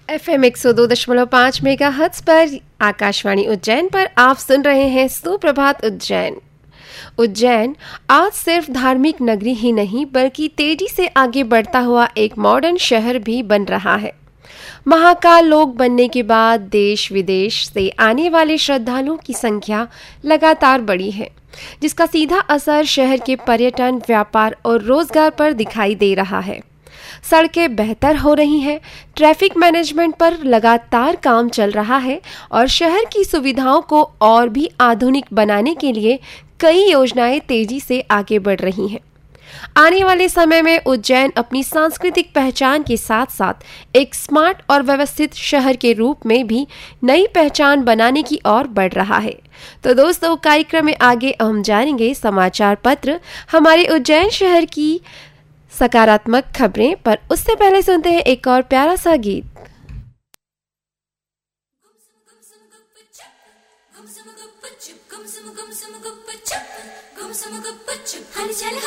FM 102.5 megahertz पर आकाशवाणी उज्जैन पर आप सुन रहे हैं सुप्रभात उज्जैन। उज्जैन आज सिर्फ धार्मिक नगरी ही नहीं बल्कि तेजी से आगे बढ़ता हुआ एक मॉडर्न शहर भी बन रहा है। महाकाल लोक बनने के बाद देश विदेश से आने वाले श्रद्धालुओं की संख्या लगातार बढ़ी है, जिसका सीधा असर शहर के पर्यटन, व्यापार और रोजगार पर दिखाई दे रहा है। सड़कें बेहतर हो रही हैं, ट्रैफिक मैनेजमेंट पर लगातार काम चल रहा है और शहर की सुविधाओं को और भी आधुनिक बनाने के लिए कई योजनाएं तेजी से आगे बढ़ रही हैं। आने वाले समय में उज्जैन अपनी सांस्कृतिक पहचान के साथ साथ एक स्मार्ट और व्यवस्थित शहर के रूप में भी नई पहचान बनाने की ओर बढ़ रहा है। तो दोस्तों, कार्यक्रम में आगे हम जानेंगे समाचार पत्र, हमारे उज्जैन शहर की सकारात्मक खबरें, पर उससे पहले सुनते हैं एक और प्यारा सा गीत।